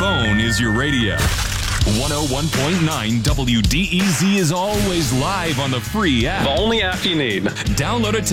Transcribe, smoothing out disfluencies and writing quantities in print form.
phone is your radio. 101.9 WDEZ is always live on the free app. The only app you need. Download it today.